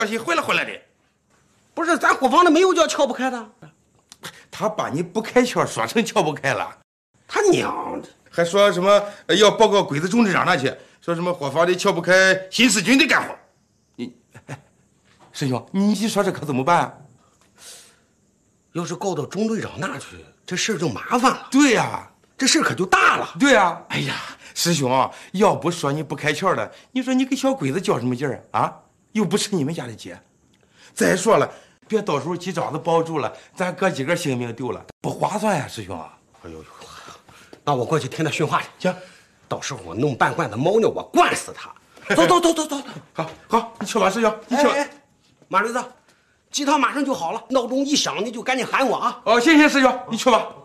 而且回来的。 不是，咱伙房里没有叫撬不开的。 他把你不开窍说成撬不开了， 他娘的！ 还说什么要报告鬼子总支长那去，说什么伙房里撬不开新四军的干活。你，师兄，你说这可怎么办啊？ 要是告到中队长那去，这事儿就麻烦了。 对呀， 这事儿可就大了。 对呀，哎呀，师兄，要不说你不开窍的，你说你给小鬼子较什么劲儿啊？又不是你们家的姐。再说了，别到时候鸡爪子包住了，咱哥几个性命丢了，不划算呀，师兄。 哎呦，那我过去听他训话去。 行， 到时候我弄半罐子猫尿，我灌死他。走， 好，你去吧，师兄，你去吧。 马驴子，鸡汤马上就好了，闹钟一响你就赶紧喊我啊。 哦，行，师兄，你去吧。